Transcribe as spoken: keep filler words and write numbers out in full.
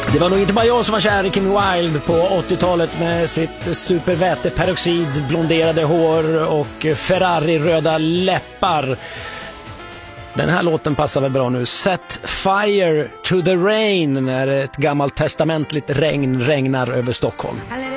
Det var nog inte bara jag som var kär i Kim Wilde på åttiotalet med sitt superväteperoxid, blonderade hår och Ferrari-röda läppar. Den här låten passar väl bra nu. Set fire to the rain när ett gammalt testamentligt regn regnar över Stockholm.